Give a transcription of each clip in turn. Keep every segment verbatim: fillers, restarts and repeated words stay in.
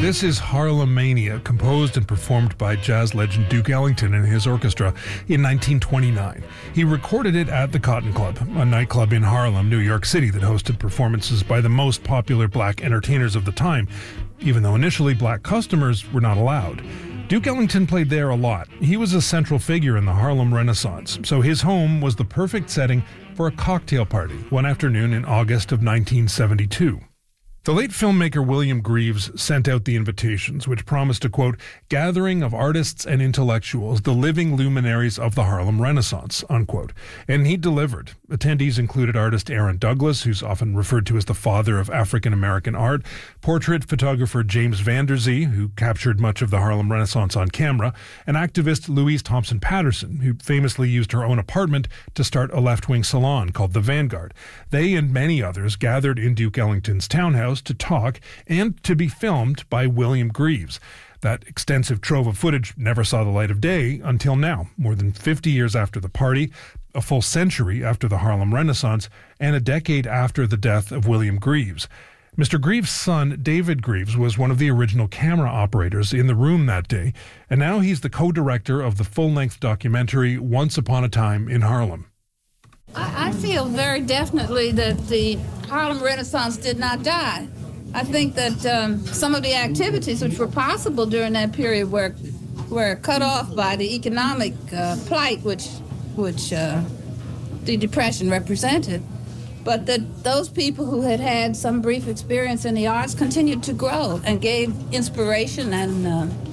This is Harlem-Mania, composed and performed by jazz legend Duke Ellington and his orchestra in nineteen twenty-nine. He recorded it at the Cotton Club, a nightclub in Harlem, New York City, that hosted performances by the most popular black entertainers of the time, even though initially black customers were not allowed. Duke Ellington played there a lot. He was a central figure in the Harlem Renaissance, so his home was the perfect setting for a cocktail party one afternoon in August of nineteen seventy-two. The late filmmaker William Greaves sent out the invitations, which promised a, quote, gathering of artists and intellectuals, the living luminaries of the Harlem Renaissance, unquote. And he delivered. Attendees included artist Aaron Douglas, who's often referred to as the father of African-American art, portrait photographer James Van Der Zee, who captured much of the Harlem Renaissance on camera, and activist Louise Thompson Patterson, who famously used her own apartment to start a left-wing salon called the Vanguard. They and many others gathered in Duke Ellington's townhouse to talk and to be filmed by William Greaves. That extensive trove of footage never saw the light of day until now, more than fifty years after the party, a full century after the Harlem Renaissance, and a decade after the death of William Greaves. Mister Greaves' son, David Greaves, was one of the original camera operators in the room that day, and now he's the co-director of the full-length documentary Once Upon a Time in Harlem. I, I feel very definitely that the Harlem Renaissance did not die. I think that um, some of the activities which were possible during that period were were cut off by the economic uh, plight which which uh, the Depression represented. But that those people who had had some brief experience in the arts continued to grow and gave inspiration and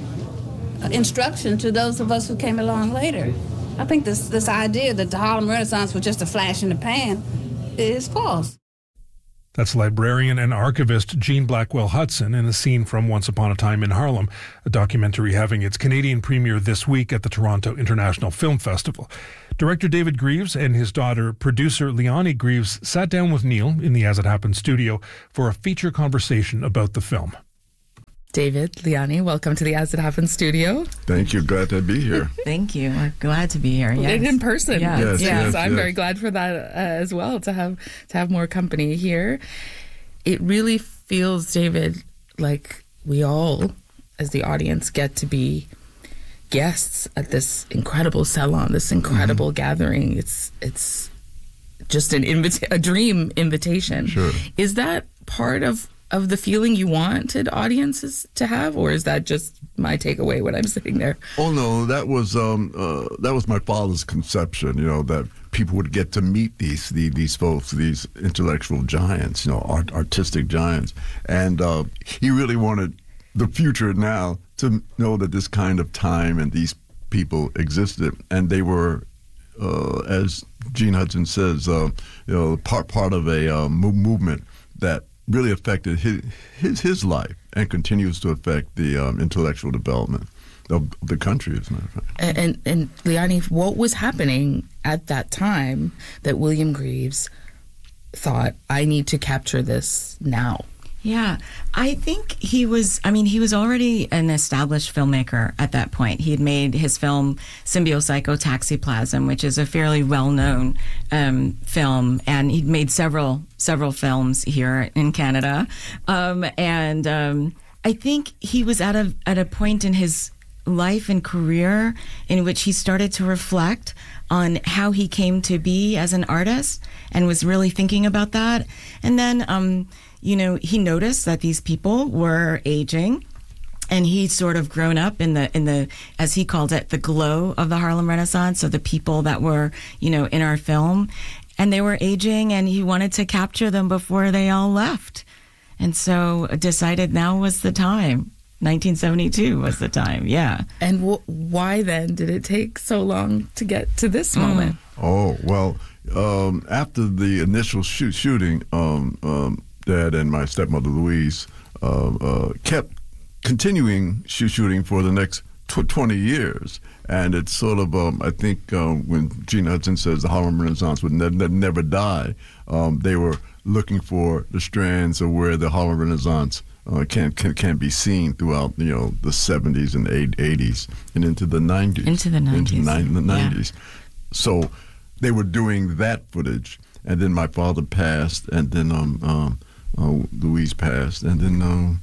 uh, instruction to those of us who came along later. I think this this idea that the Harlem Renaissance was just a flash in the pan is false. That's librarian and archivist Jean Blackwell Hudson in a scene from Once Upon a Time in Harlem, a documentary having its Canadian premiere this week at the Toronto International Film Festival. Director David Greaves and his daughter, producer Leonie Greaves, sat down with Neil in the As It Happened studio for a feature conversation about the film. David, Leonie, welcome to the As It Happened studio. Thank you. Glad to be here. Thank you. We're glad to be here. Yes. In person. Yes. Yes, yes, yes, I'm yes. very glad for that uh, as well, to have to have more company here. It really feels, David, like we all, as the audience, get to be guests at this incredible salon, this incredible mm-hmm. gathering. It's it's just an invita- a dream invitation. Sure. Is that part of of the feeling you wanted audiences to have, or is that just my takeaway when I'm sitting there? Oh no, that was um, uh, that was my father's conception. You know, that people would get to meet these these, these folks, these intellectual giants, you know, art, artistic giants, and uh, he really wanted the future now to know that this kind of time and these people existed, and they were, uh, as Gene Hudson says, uh, you know, part part of a uh, mo- movement that really affected his, his his life and continues to affect the um, intellectual development of the country, as a matter of fact. And, and, and Leonie, what was happening at that time that William Greaves thought, I need to capture this now? Yeah, I think he was, I mean, he was already an established filmmaker at that point. He had made his film Symbiopsychotaxiplasm, which is a fairly well-known um, film, and he'd made several several films here in Canada. Um, and um, I think he was at a at a point in his life and career in which he started to reflect on how he came to be as an artist and was really thinking about that. And then, um, you know, he noticed that these people were aging, and he'd sort of grown up in the, in the, as he called it, the glow of the Harlem Renaissance, so the people that were, you know, in our film, and they were aging, and he wanted to capture them before they all left. And so decided now was the time. nineteen seventy-two was the time, yeah. And w- why then did it take so long to get to this moment? Mm. Oh, well, um, after the initial shoot, shooting, um, um, Dad and my stepmother Louise uh, uh, kept continuing shoot shooting for the next tw- twenty years. And it's sort of, um, I think, um, when Gene Hudson says the Harlem Renaissance would ne- ne- never die, um, they were looking for the strands of where the Harlem Renaissance uh, can, can can be seen throughout, you know, the seventies and eighties and into the nineties. Into the nineties. Into the, ni- the nineties. Yeah. So they were doing that footage. And then my father passed, and then um, um, uh, Louise passed, and then um,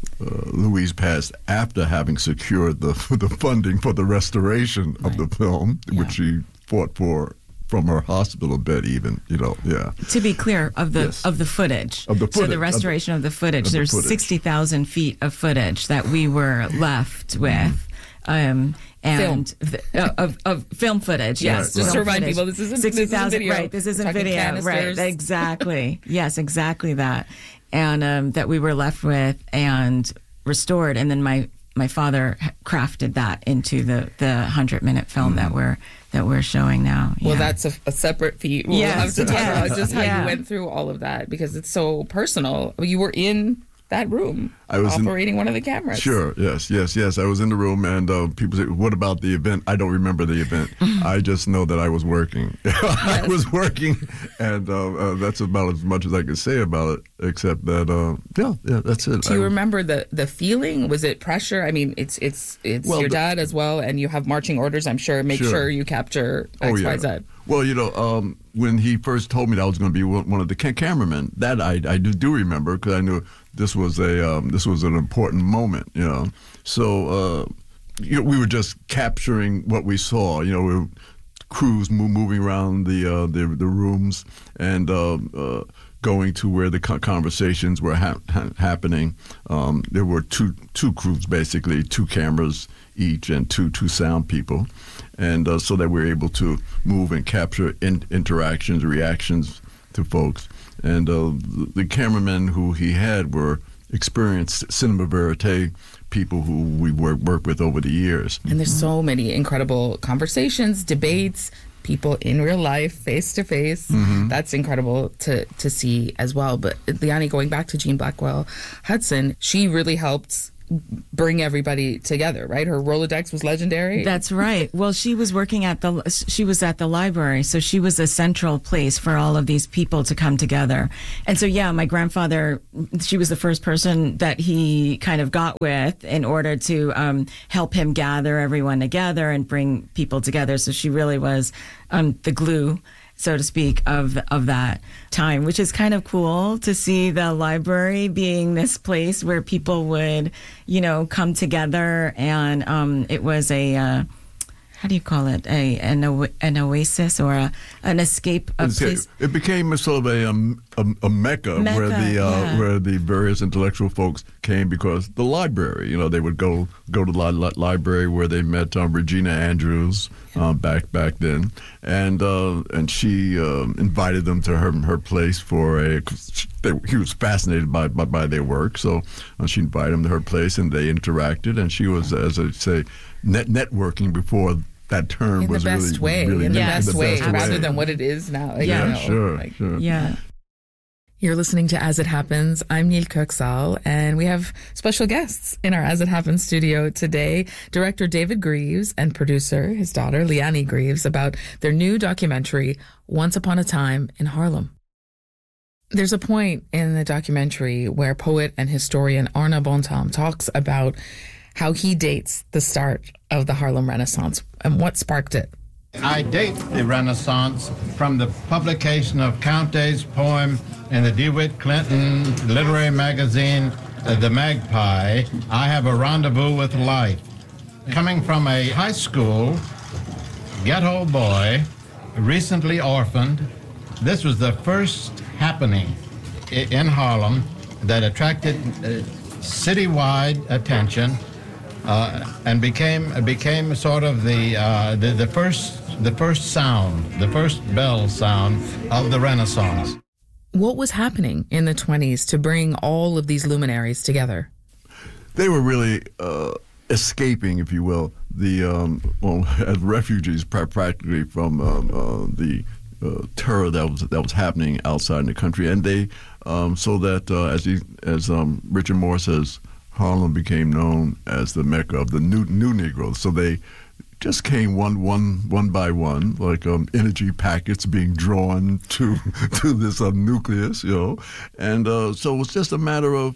uh, Louise passed after having secured the the funding for the restoration of Right. the film, Yeah. which she fought for from her hospital bed, even. You know, yeah. To be clear, of the Yes. of the footage. Of the So footage, the of the- restoration of the, footage. of the There's footage. sixty thousand feet of footage that we were left with. Um, and th- uh, of, of film footage, yes. Right, Just to film remind footage. people, this isn't- this isn't sixty thousand, video. right? This isn't We're talking video, canisters. right? Exactly. Yes, exactly that. And um, that we were left with and restored, and then my my father crafted that into the the hundred minute film that we're that we're showing now. Well, Yeah. that's a, a separate feat. We'll Yes, have to talk yes, about just how yeah. you went through all of that because it's so personal. You were in that room I was in- operating one of the cameras. Sure. Yes. Yes. Yes. I was in the room, and uh, people say, "What about the event?" I don't remember the event. I just know that I was working. I was working, and uh, uh, that's about as much as I can say about it. Except that, uh, yeah, yeah, that's it. Do you I- remember the the feeling? Was it pressure? I mean, it's it's it's Well, your the- dad as well, and you have marching orders. I'm sure. Make Sure. sure you capture Oh, X, yeah. Y, Z. Well, you know, um, when he first told me that I was going to be one one of the ca- cameramen, that I, I do, do remember because I knew this was a um, this was an important moment. You know, so uh, you know, we were just capturing what we saw. You know, we were crews mo- moving around the uh, the, the rooms and uh, uh, going to where the co- conversations were ha- ha- happening. Um, there were two two crews basically, two cameras each, and two two sound people. And uh, so that we're able to move and capture in, interactions, reactions to folks. And uh, the, the cameramen who he had were experienced cinema verite people who we work, worked with over the years. And there's so many incredible conversations, debates, people in real life, face to face. That's incredible to to see as well. But Liani, going back to Jean Blackwell Hudson, she really helped bring everybody together, right? Her Rolodex was legendary. That's right. Well, she was working at the she was at the library, so she was a central place for all of these people to come together. And so, yeah, my grandfather, she was the first person that he kind of got with in order to um, help him gather everyone together and bring people together. So she really was um, the glue, so to speak, of of that time, which is kind of cool to see the library being this place where people would, you know, come together, and um, it was a uh, how do you call it, a an, o- an oasis or a, an escape of It's- place. It became a sort of a, um, a, a mecca, Mecca, where the uh, yeah. where the various intellectual folks came because the library, you know, they would go go to the li- li- library where they met um, Regina Andrews uh, back back then, and uh, and she um, invited them to her her place for a. They, he was fascinated by, by by their work, so uh, she invited him to her place, and they interacted, and she was, as I say, net networking before. That term in the was best really, way, really in the Yes, best way, best rather way. than what it is now. you Yeah, know, sure, like- sure. Yeah. You're listening to As It Happens. I'm Neil Köksal, and we have special guests in our As It Happens studio today. Director David Greaves and producer, his daughter, Liani Greaves, about their new documentary, Once Upon a Time in Harlem. There's a point in the documentary where poet and historian Arna Bontam talks about how he dates the start of the Harlem Renaissance and what sparked it. I date the Renaissance from the publication of Count's poem in the DeWitt Clinton literary magazine, uh, The Magpie, I Have a Rendezvous with Life. Coming from a high school ghetto boy, recently orphaned, this was the first happening i- in Harlem that attracted uh, citywide attention. Uh, and became became sort of the, uh, the the first the first sound, the first bell sound of the Renaissance. What was happening in the twenties to bring all of these luminaries together? They were really uh, escaping, if you will, the um, well, as refugees pra- practically from um, uh, the uh, terror that was that was happening outside in the country, and they um, so that uh, as he, as um, Richard Moore says, Harlem became known as the Mecca of the new new Negroes. So they just came one one one by one, like um, energy packets being drawn to to this um, nucleus, you know, and uh, so it was just a matter of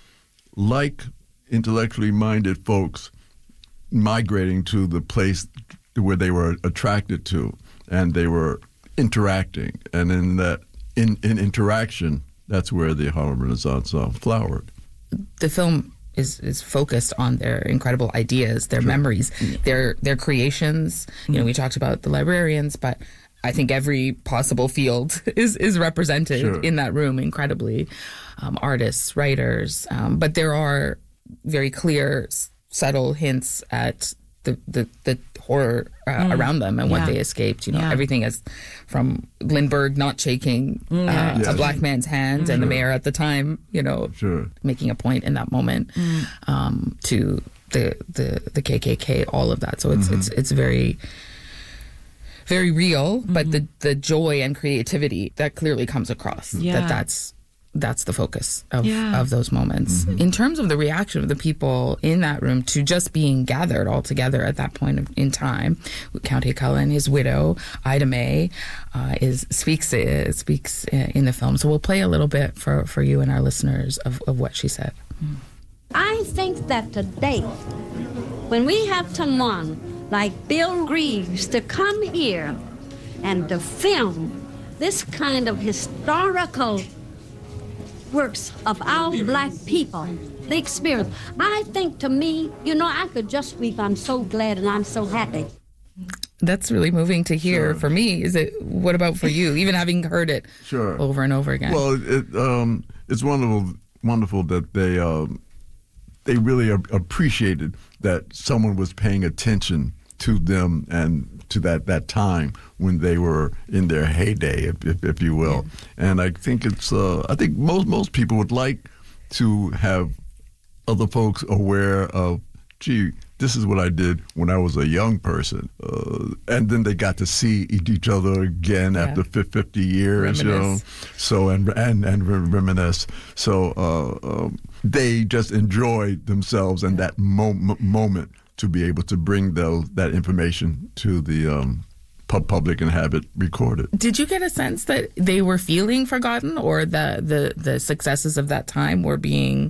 like intellectually minded folks migrating to the place where they were attracted to, and they were interacting, and in that in, in interaction, that's where the Harlem Renaissance uh, flowered. The film is is focused on their incredible ideas, their sure. memories, their their creations. Mm-hmm. You know, we talked about the librarians, but I think every possible field is is represented sure. in that room incredibly. Um, artists, writers, um, but there are very clear, subtle hints at the the, the horror uh, mm. around them and yeah. what they escaped. You know, yeah. everything is from Lindbergh not shaking mm. uh, yes. a black man's hand, mm. and the mayor at the time, you know, sure. making a point in that moment mm. um, to the, the the K K K, all of that. So it's mm-hmm. it's it's very. very real, mm-hmm. but the, the joy and creativity that clearly comes across. Yeah. That that's that's the focus of, yeah. of those moments. Mm-hmm. In terms of the reaction of the people in that room to just being gathered all together at that point of, in time, Count Cullen, his widow, Ida May, uh, is speaks uh, speaks in the film. So we'll play a little bit for, for you and our listeners of, of what she said. I think that today, when we have someone like Bill Greaves to come here and to film this kind of historical works of our black people, the experience. I think to me, you know, I could just weep. I'm so glad and I'm so happy. That's really moving to hear sure. for me. Is it? What about for you? Even having heard it sure. over and over again. Well, it, um, it's wonderful, wonderful that they um, they really appreciated that someone was paying attention to them and to that, that time when they were in their heyday, if, if, if you will. Yeah. And I think it's, uh, I think most, most people would like to have other folks aware of, gee, this is what I did when I was a young person. Uh, and then they got to see each other again yeah. after fifty years, reminisce. you know. So, and, and, and reminisce. So uh, um, they just enjoyed themselves and that mo- moment to be able to bring those, that information to the um, pub public and have it recorded. Did you get a sense that they were feeling forgotten, or the, the, the successes of that time were being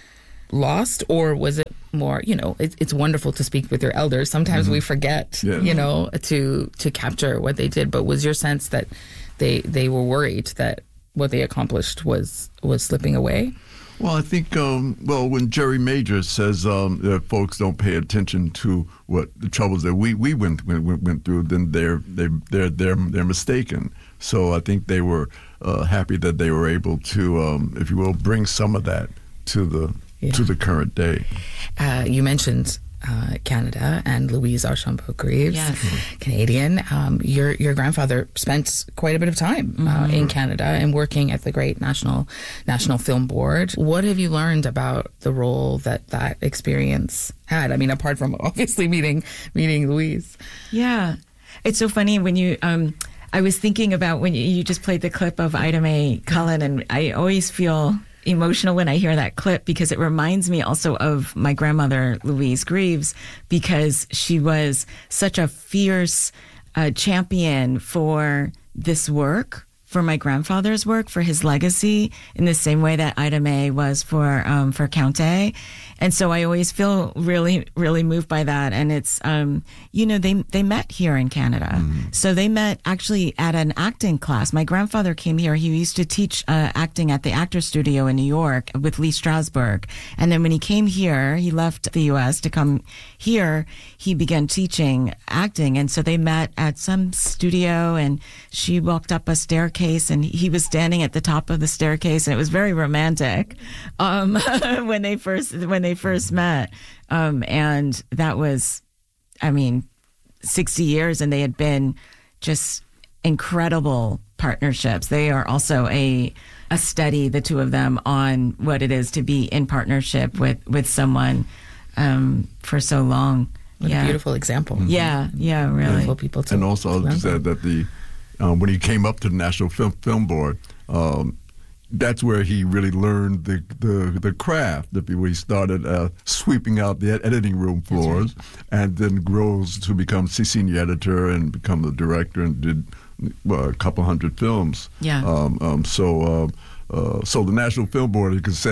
lost, or was it more, you know, it, it's wonderful to speak with your elders. Sometimes mm-hmm. we forget, yeah. you know, to to capture what they did. But was your sense that they they were worried that what they accomplished was was slipping away? Well, I think, um, well, when Jerry Major says um, that folks don't pay attention to what the troubles that we, we went, went went through, then they're they they're they're they're mistaken. So I think they were uh, happy that they were able to, um, if you will, bring some of that to the yeah. to the current day. Uh, you mentioned uh, Canada and Louise Archambault Greaves, yes. mm-hmm. Canadian. Um, your your grandfather spent quite a bit of time mm-hmm. uh, in Canada and working at the great National National Film Board. What have you learned about the role that that experience had? I mean, apart from obviously meeting meeting Louise. Yeah, it's so funny when you. Um, I was thinking about when you, you just played the clip of Ida May Cullen, and I always feel emotional when I hear that clip because it reminds me also of my grandmother, Louise Greaves, because she was such a fierce uh, champion for this work, for my grandfather's work, for his legacy, in the same way that Ida May was for um, for Count A. And so I always feel really, really moved by that. And it's, um, you know, they they met here in Canada. Mm. So they met actually at an acting class. My grandfather came here. He used to teach uh, acting at the Actors Studio in New York with Lee Strasberg. And then when he came here, he left the U S to come here. He began teaching acting. And so they met at some studio, and she walked up a staircase, and he was standing at the top of the staircase. And it was very romantic um, when they first when they first met. Um, and that was, I mean, sixty years, and they had been just incredible partnerships. They are also a a study, the two of them, on what it is to be in partnership with, with someone um, for so long. What yeah. a beautiful example. Mm-hmm. Yeah, yeah, really. Beautiful people to And also, I'll just add that the, um, when he came up to the National Film, Film Board, um, that's where he really learned the the, the craft. Where he started uh, sweeping out the ed- editing room floors, right. and then grows to become senior editor and become the director, and did well, a couple hundred films. Yeah. Um, um, so, uh, uh, so the National Film Board, you could say,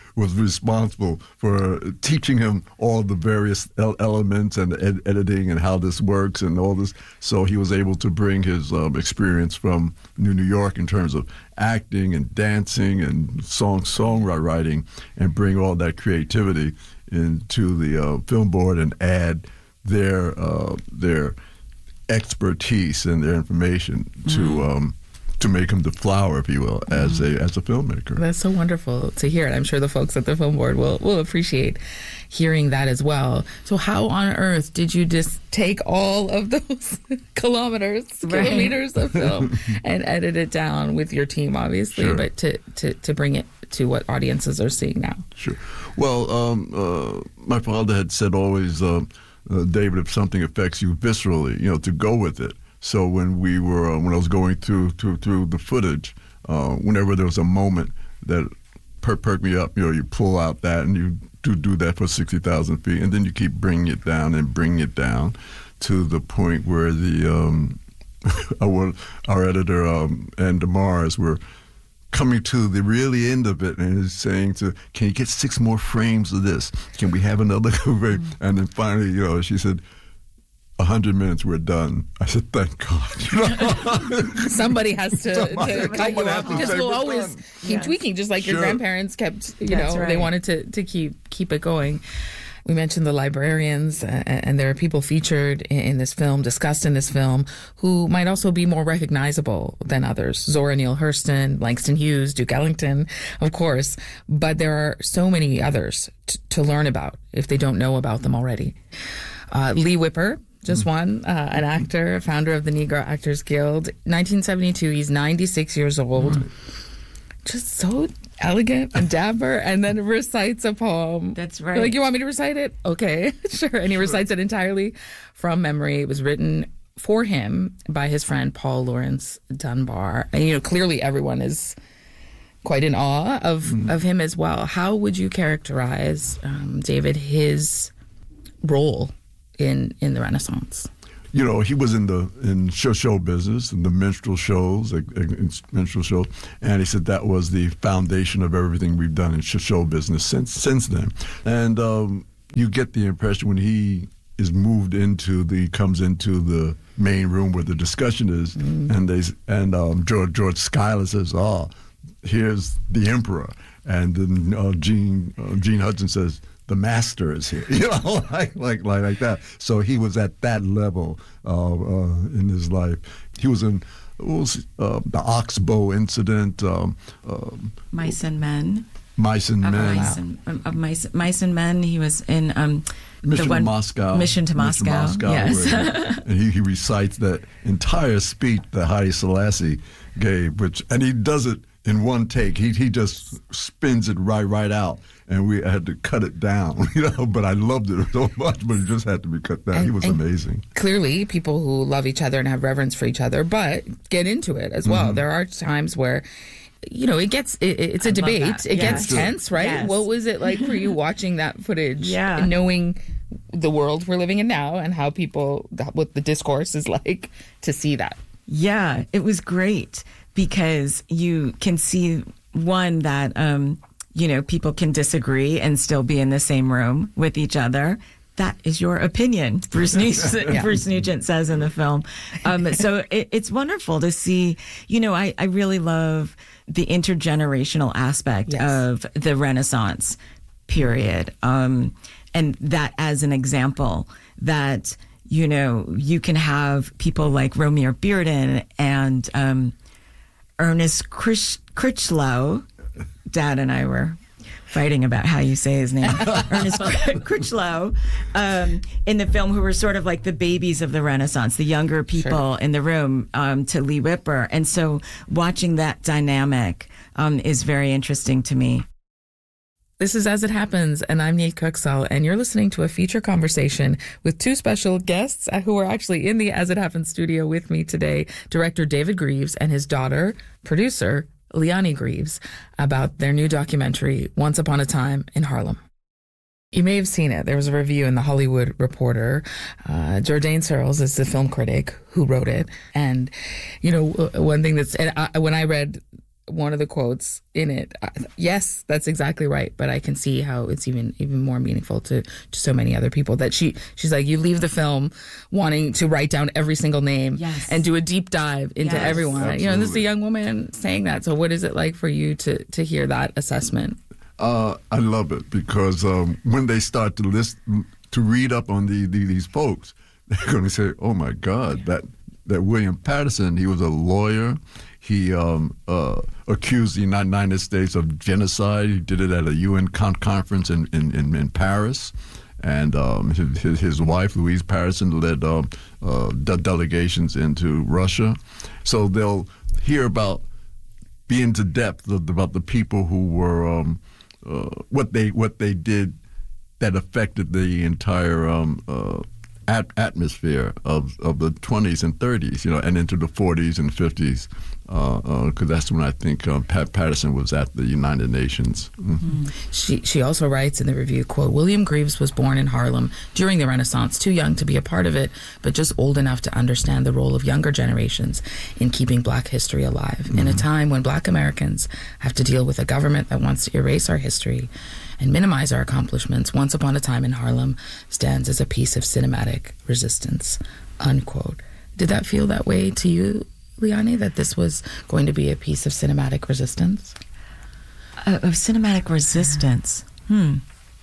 was responsible for teaching him all the various el- elements and ed- editing and how this works and all this. So he was able to bring his um, experience from New New York in terms of acting and dancing and song songwriting and bring all that creativity into the uh, film board and add their uh, their expertise and their information mm. to um, to make him the flower, if you will, as mm. a as a filmmaker. That's so wonderful to hear, and I'm sure the folks at the film board will will appreciate hearing that as well. So, how on earth did you just take all of those kilometers, right. kilometers of film, and edit it down with your team, obviously, sure. but to, to to bring it to what audiences are seeing now? Sure. Well, um, uh, my father had said always, uh, uh, David, if something affects you viscerally, you know, to go with it. So when we were, uh, when I was going through through, through the footage, uh, whenever there was a moment that per- perked me up, you know, you pull out that and you do do that for sixty thousand feet, and then you keep bringing it down and bringing it down to the point where the um, our, our editor um, and DeMars were coming to the really end of it and is saying to, can you get six more frames of this? Can we have another frame? And then finally, you know, she said, a hundred minutes, we're done. I said, thank God. Somebody has to, Somebody, to cut you off because we'll always done. keep yes. tweaking, just like sure. your grandparents kept, you That's know, right. they wanted to, to keep keep it going. We mentioned the librarians, uh, and there are people featured in, in this film, discussed in this film, who might also be more recognizable than others. Zora Neale Hurston, Langston Hughes, Duke Ellington, of course. But there are so many others t- to learn about if they don't know about them already. Uh, Lee Whipper, just one, uh, an actor, founder of the Negro Actors Guild. nineteen seventy-two, he's ninety-six years old. Mm. Just so elegant and dapper, and then recites a poem. That's right. You're like, you want me to recite it? Okay, sure. And he sure. recites it entirely from memory. It was written for him by his friend Paul Laurence Dunbar. And, you know, clearly everyone is quite in awe of, mm. of him as well. How would you characterize, um, David, his role in, in the Renaissance? You know, he was in the in show show business, in the minstrel shows, like, minstrel shows, and he said that was the foundation of everything we've done in show business since since then. And um, you get the impression when he is moved into the comes into the main room where the discussion is, mm. and they and um, George George Schuyler says, "Oh, here's the emperor," and then uh, Gene uh, Gene Hudson says, the master is here, you know, like like like, like that. So he was at that level uh, uh, in his life. He was in what was, uh, the Oxbow incident. Um, um, Mice and Men. Mice and of Men. Mice and, um, of Mice, Mice and Men. He was in um, Mission the one, to Moscow. Mission to Mission Moscow. Moscow. Yes. Where, and he, he recites that entire speech that Haile Selassie gave, which and he does it in one take. He he just spins it right right out. And we had to cut it down, you know, but I loved it so much, but it just had to be cut down. And, he was amazing. Clearly, people who love each other and have reverence for each other, but get into it as well. Mm-hmm. There are times where, you know, it gets, it, it's a I debate. It yes. gets sure. tense, right? Yes. What was it like for you watching that footage? Yeah. And knowing the world we're living in now and how people, what the discourse is like to see that? Yeah, it was great because you can see, one, that, um, you know, people can disagree and still be in the same room with each other. That is your opinion, Bruce Nugent, yeah. Bruce Nugent says in the film. Um, so it, it's wonderful to see, you know, I, I really love the intergenerational aspect yes. of the Renaissance period. Um, and that as an example that, you know, you can have people like Romare Bearden and um, Ernest Critch- Critchlow. Dad and I were fighting about how you say his name, Ernest Critchlow, um, in the film, who were sort of like the babies of the Renaissance, the younger people sure. in the room, um, to Lee Whipper. And so watching that dynamic um, is very interesting to me. This is As It Happens, and I'm Nate Kuxel, and you're listening to a feature conversation with two special guests who are actually in the As It Happens studio with me today, director David Greaves and his daughter, producer Leonie Greaves, about their new documentary, Once Upon a Time in Harlem. You may have seen it. There was a review in The Hollywood Reporter. Uh, Jourdain Searles is the film critic who wrote it. And, you know, one thing that's, and I, when I read one of the quotes in it. Uh, yes, that's exactly right. But I can see how it's even even more meaningful to, to so many other people that she she's like, you leave the film wanting to write down every single name yes. and do a deep dive into yes. everyone. Absolutely. You know, this is a young woman saying that. So what is it like for you to, to hear that assessment? Uh, I love it because um, when they start to list to read up on the, the, these folks, they're going to say, "Oh my God, that that William Patterson, he was a lawyer. He um, uh, accused the United States of genocide. He did it at a U N con- conference in, in, in, in Paris." And um, his, his wife, Louise Patterson, led uh, uh, de- delegations into Russia. So they'll hear about, be into depth of, about the people who were, um, uh, what they what they did that affected the entire um, uh, at- atmosphere of, of the twenties and thirties, you know, and into the forties and fifties, because uh, uh, that's when I think um, Pat Patterson was at the United Nations. Mm-hmm. She she also writes in the review, quote, William Greaves was born in Harlem during the Renaissance, too young to be a part of it, but just old enough to understand the role of younger generations in keeping Black history alive. Mm-hmm. In a time when Black Americans have to deal with a government that wants to erase our history and minimize our accomplishments, Once Upon a Time in Harlem stands as a piece of cinematic resistance, unquote. Did that feel that way to you, Liani, that this was going to be a piece of cinematic resistance? Uh, of cinematic resistance? Hmm.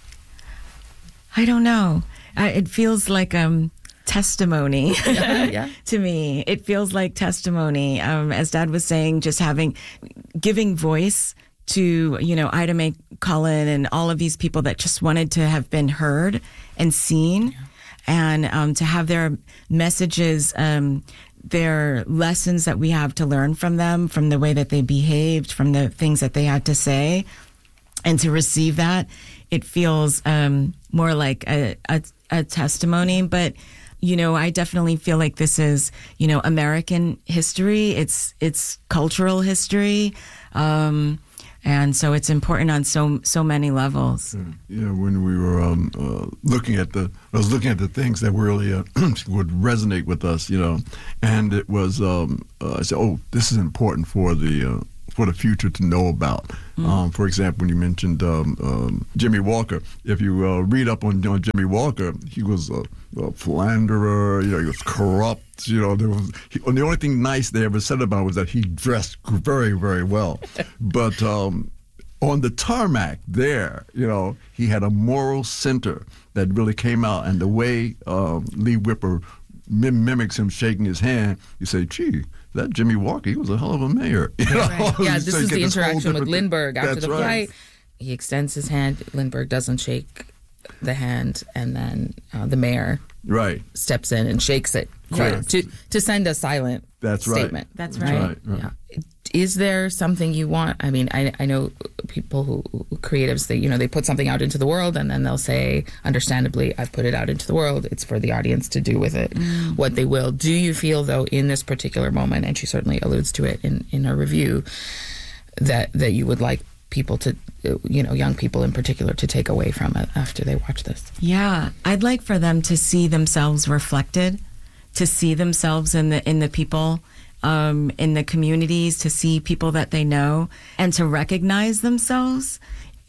I don't know. I, it feels like um, testimony yeah, yeah. to me. It feels like testimony. Um, as Dad was saying, just having, giving voice to, you know, Ida Mae Cullen and all of these people that just wanted to have been heard and seen, yeah. and um, to have their messages, um, their lessons that we have to learn from them, from the way that they behaved, from the things that they had to say, and to receive that, it feels um, more like a, a, a testimony. But, you know, I definitely feel like this is, you know, American history. It's it's cultural history. Um, And so it's important on so so many levels. Yeah, when we were um, uh, looking at the, I was looking at the things that really uh, would resonate with us, you know, and it was, um, uh, I said, oh, this is important for the uh, for the future to know about. Mm. Um, for example, when you mentioned um, um, Jimmy Walker, if you uh, read up on, on Jimmy Walker, he was a, a philanderer, you know, he was corrupt. You know, there was he, the only thing nice they ever said about him was that he dressed very, very well. But um, on the tarmac there, you know, he had a moral center that really came out. And the way um, Lee Whipper mim- mimics him shaking his hand, you say, gee, that Jimmy Walker, he was a hell of a mayor. You know? Right. Yeah, this so is the this interaction with Lindbergh after That's the right. flight. He extends his hand. Lindbergh doesn't shake the hand, and then uh, the mayor right. steps in and shakes it Right. to to send a silent That's right. statement. That's That's right. right, right. Yeah. Is there something you want? I mean, I, I know people who creatives, they you know they put something out into the world and then they'll say, understandably, I've put it out into the world. It's for the audience to do with it mm. what they will. Do you feel though in this particular moment, and she certainly alludes to it in in her review, that that you would like people to, you know, young people in particular, to take away from it after they watch this? Yeah, I'd like for them to see themselves reflected, to see themselves in the in the people, um, in the communities, to see people that they know, and to recognize themselves,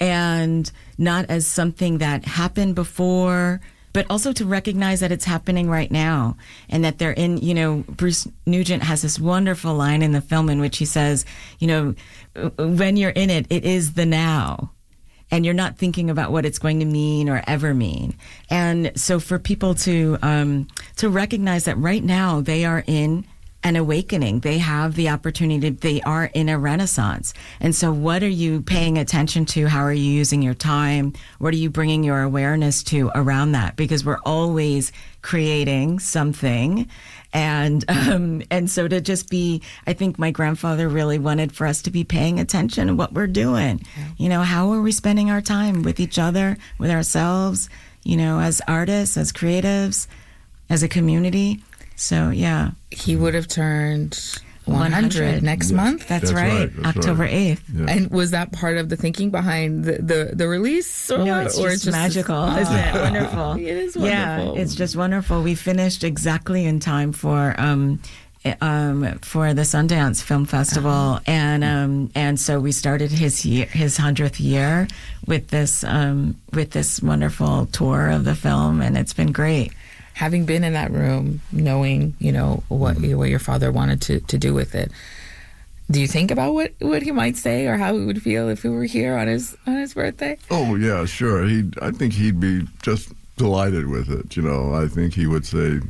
and not as something that happened before, but also to recognize that it's happening right now, and that they're in, you know, Bruce Nugent has this wonderful line in the film in which he says, you know, when you're in it, it is the now. And you're not thinking about what it's going to mean or ever mean. And so for people to um, to recognize that right now they are in an awakening. They have the opportunity. They are in a renaissance. And so what are you paying attention to? How are you using your time? What are you bringing your awareness to around that? Because we're always creating something. And um, and so to just be, I think my grandfather really wanted for us to be paying attention to what we're doing. Yeah. You know, how are we spending our time with each other, with ourselves, you know, as artists, as creatives, as a community? So, yeah. He would have turned one hundred next yes. month. That's, That's right. right. That's October right. eighth. Yeah. And was that part of the thinking behind the, the, the release? Or, No, it's or just, just magical. Oh. Isn't it wonderful? It is Yeah, wonderful. it's just wonderful. We finished exactly in time for um, um, for the Sundance Film Festival, uh-huh. and um, and so we started his year, his hundredth year with this um, with this wonderful tour of the film, and it's been great. Having been in that room, knowing you know what mm-hmm. what your father wanted to, to do with it, do you think about what, what he might say or how he would feel if he were here on his on his birthday? Oh yeah, sure. He, I think he'd be just delighted with it. You know, I think he would say,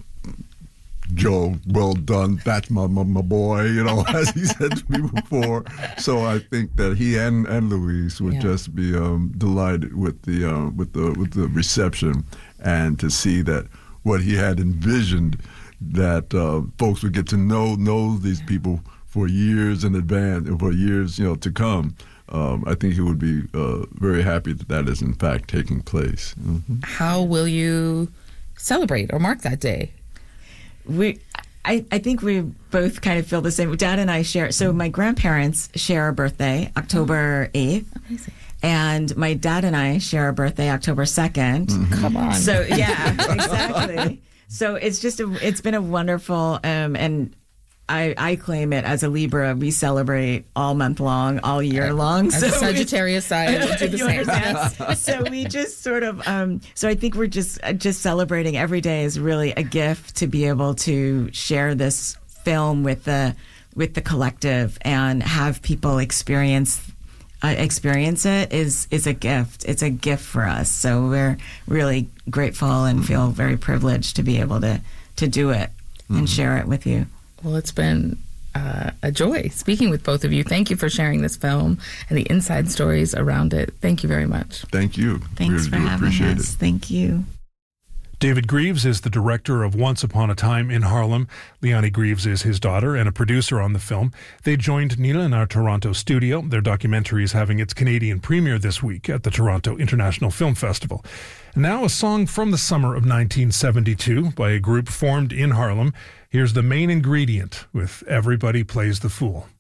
"Joe, well done. That's my, my my boy," you know, as he said to me before. So I think that he and, and Louise would yeah. just be um, delighted with the uh, with the with the reception, and to see that what he had envisioned, that uh, folks would get to know know these yeah. people for years in advance and for years, you know, to come. Um, I think he would be uh, very happy that that is in fact taking place. Mm-hmm. How will you celebrate or mark that day? We, I, I think we both kind of feel the same. Dad and I share. So my grandparents share a birthday, October eighth. Amazing. And my dad and I share a birthday, October second. Mm-hmm. Come on. So yeah, exactly. So it's just a, it's been a wonderful, um, and I, I claim it as a Libra. We celebrate all month long, all year long. As so a Sagittarius side, we do the same. Yes. So we just sort of, um, so I think we're just just celebrating every day is really a gift to be able to share this film with the with the collective and have people experience uh, experience it is is a gift. It's a gift for us. So we're really grateful and feel very privileged to be able to to do it mm-hmm. and share it with you. Well, it's been uh, a joy speaking with both of you. Thank you for sharing this film and the inside stories around it. Thank you very much. Thank you. Thanks we for having appreciate us. It. Thank you. David Greaves is the director of Once Upon a Time in Harlem. Leonie Greaves is his daughter and a producer on the film. They joined Nina in our Toronto studio. Their documentary is having its Canadian premiere this week at the Toronto International Film Festival. And now a song from the summer of nineteen seventy-two by a group formed in Harlem. Here's The Main Ingredient with Everybody Plays the Fool.